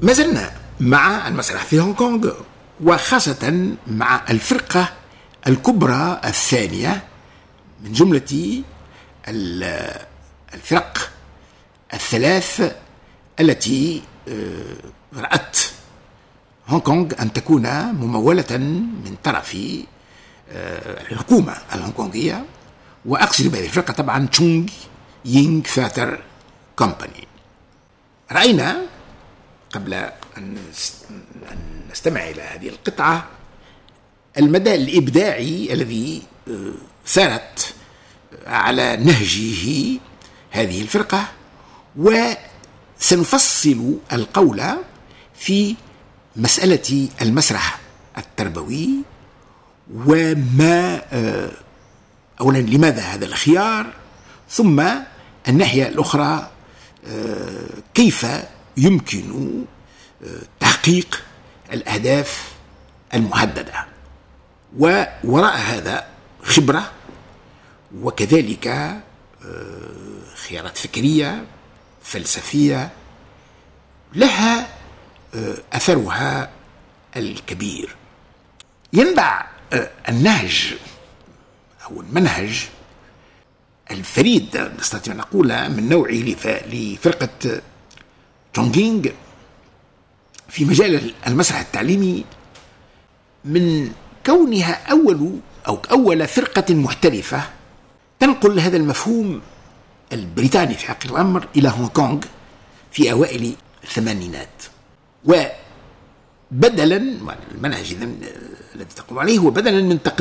ما زلنا مع المسرح في هونغ كونغ، وخاصة مع الفرقة الكبرى الثانية من جملة الفرق الثلاث التي رأت هونغ كونغ أن تكون ممولة من طرف الحكومة الهونغكونغية، وأقصد بهذه الفرقة طبعا تشونغ يينغ ثياتر كومباني. رأينا قبل أن نستمع إلى هذه القطعة المدى الإبداعي الذي سارت على نهجه هذه الفرقة، وسنفصل القول في مسألة المسرح التربوي، وما أولا لماذا هذا الخيار، ثم الناحية الأخرى كيف يمكن تحقيق الأهداف المحددة. ووراء هذا خبرة، وكذلك خيارات فكرية فلسفية لها أثرها الكبير. ينبع النهج أو المنهج الفريد نستطيع أن نقول من نوعه لفرقة تشونغ يينغ في مجال المسرح التعليمي من كونها أول فرقة محترفة تنقل هذا المفهوم البريطاني في حقيقة الأمر إلى هونغ كونغ في أوائل الثمانينات. وبدلا المنهج الذي تقوم عليه هو بدلا من